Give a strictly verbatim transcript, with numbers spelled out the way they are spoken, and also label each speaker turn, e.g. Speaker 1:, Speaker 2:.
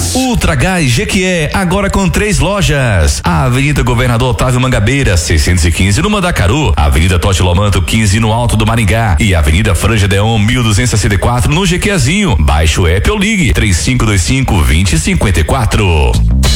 Speaker 1: Gás. Ultra Gás Jequié, agora com três lojas. A Avenida Governador Otávio Mangabeira, seiscentos e quinze no Mandacaru, Avenida Totti Lomanto quinze no Alto do Maringá e Avenida Franja Deon mil duzentos e sessenta e quatro no Jequiazinho. Baixe o app ou ligue três cinco dois cinco, dois zero cinco quatro.